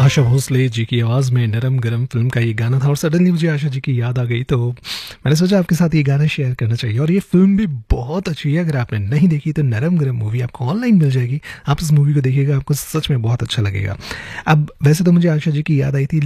आशा भोसले जी की आवाज़ में नरम गरम फ़िल्म का ये गाना था और सडनली मुझे आशा जी की याद आ गई, तो मैंने सोचा आपके साथ ये गाना शेयर करना चाहिए। और ये फ़िल्म भी बहुत अच्छी है, अगर आपने नहीं देखी तो नरम गरम मूवी आपको ऑनलाइन मिल जाएगी। आप इस मूवी को देखिएगा, आपको सच में बहुत अच्छा लगेगा। अब वैसे तो मुझे आशा जी की याद आई थी,